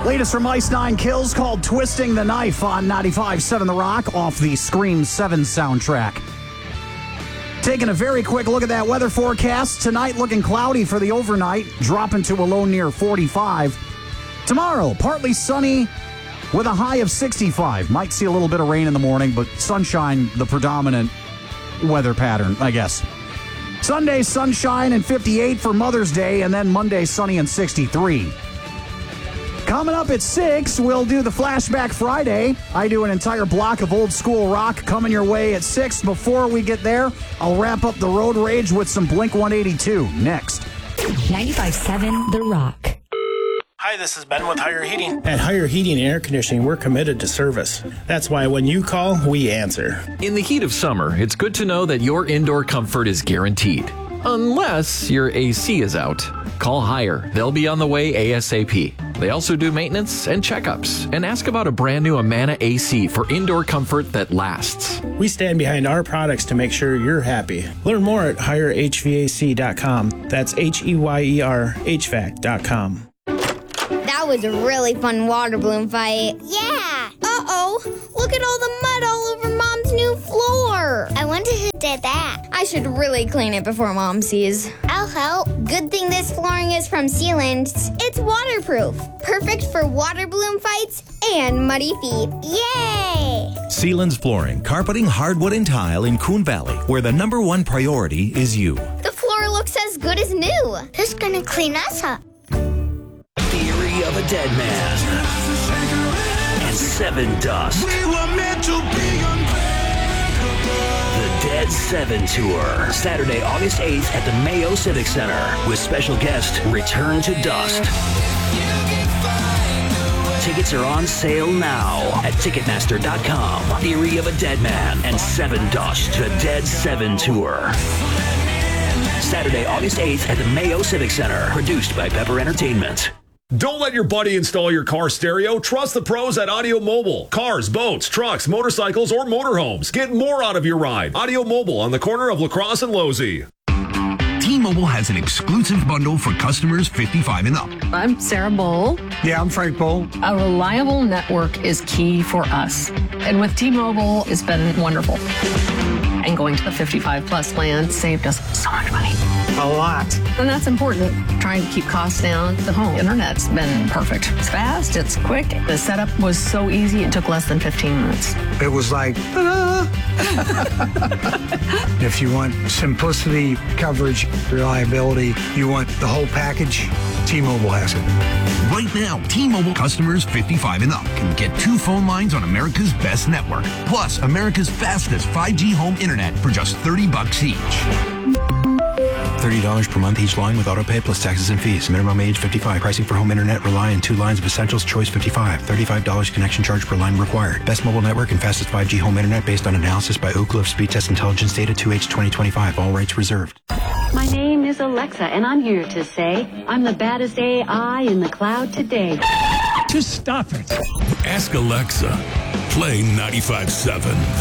Latest from Ice Nine Kills called Twisting the Knife on 95.7 The Rock off the Scream 7 soundtrack. Taking a very quick look at that weather forecast. Tonight looking cloudy for the overnight, dropping to a low near 45. Tomorrow, partly sunny with a high of 65. Might see a little bit of rain in the morning, but sunshine the predominant weather pattern, I guess. Sunday, sunshine and 58 for Mother's Day, and then Monday, sunny and 63. Coming up at 6, we'll do the Flashback Friday. I do an entire block of old school rock coming your way at 6. Before we get there, I'll wrap up the road rage with some Blink-182 next. 95.7 The Rock. Hi, this is Ben with Higher Heating. At Higher Heating and Air Conditioning, we're committed to service. That's why when you call, we answer. In the heat of summer, it's good to know that your indoor comfort is guaranteed. Unless your AC is out. Call Higher. They'll be on the way ASAP. They also do maintenance and checkups. And ask about a brand new Amana AC for indoor comfort that lasts. We stand behind our products to make sure you're happy. Learn more at HigherHVAC.com. That's HEYER HVAC.com. That was a really fun water balloon fight. Yeah! Uh-oh! Look at all the mud all over Mom's new floor! I wonder who did that. I should really clean it before Mom sees. I'll help. Good thing this flooring is from Sealand. It's waterproof. Perfect for water balloon fights and muddy feet. Yay! Sealand's Flooring, carpeting, hardwood, and tile in Coon Valley, where the number one priority is you. The floor looks as good as new. Who's gonna clean us up? Theory of a Dead Man and Seven Dust. We were meant to be The Dead 7 Tour, Saturday, August 8th at the Mayo Civic Center with special guest Return to Dust. Tickets are on sale now at Ticketmaster.com. Theory of a Dead Man and Seven Dust, The Dead 7 Tour. Saturday, August 8th at the Mayo Civic Center. Produced by Pepper Entertainment. Don't let your buddy install your car stereo. Trust the pros at Audio Mobile. Cars, boats, trucks, motorcycles, or motorhomes. Get more out of your ride. Audio Mobile on the corner of La Crosse and Losey. T-Mobile has an exclusive bundle for customers 55 and up. I'm Sarah Bowl. Yeah, I'm Frank Bowl. A reliable network is key for us. And with T-Mobile, it's been wonderful. And going to the 55 plus plan saved us so much money. A lot. And that's important. Trying to keep costs down. The home internet's been perfect. It's fast, it's quick. The setup was so easy, it took less than 15 minutes. It was like, ta-da! If you want simplicity, coverage, reliability, you want the whole package, T-Mobile has it. Right now, T-Mobile customers 55 and up can get 2 phone lines on America's best network, plus America's fastest 5G home internet for just $30 each. $30 per month each line with autopay plus taxes and fees. Minimum age 55. Pricing for home internet rely on 2 lines of essentials. Choice 55. $35 connection charge per line required. Best mobile network and fastest 5G home internet based on analysis by Ookla of Speed Test Intelligence data 2H 2025. All rights reserved. My name is Alexa, and I'm here to say I'm the baddest AI in the cloud today. Just stop it. Ask Alexa. Play 95.7.